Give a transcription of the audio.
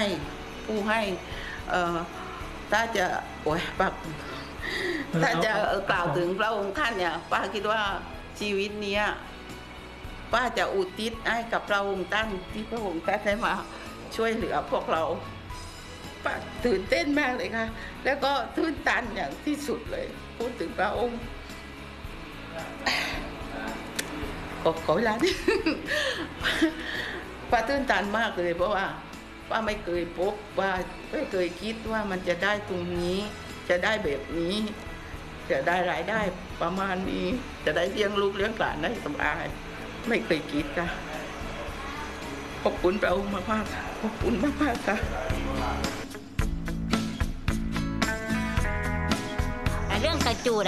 ให้ถ้าจะโอ้ยป้าถ้าจะกล่าวถึงพระองค์ท่านเนี่ยป้าคิดว่าชีวิตนี้ป้าจะอุทิศให้กับพระองค์ท่านที่พระองค์ท่านได้มาช่วยเหลือพวกเราป้าตื่นเต้นมากเลยค่ะแล้วก็ตื้นตันอย่างที่สุดเลยพูดถึงพระองค์ขอเวลาป้าตื้นตันมากเลยเพราะว่าป้าไม่เคยพบว่าไม่เคยคิดว่ามันจะได้ตรงนี้จะได้แบบนี้จะได้รายได้ประมาณนี้จะได้เลี้ยงลูกเลี้ยงหลานได้สบายไม่เคยคิดค่ะขอบคุณพระองค์มากๆขอบคุณมากๆค่ะเรื่องกระจูด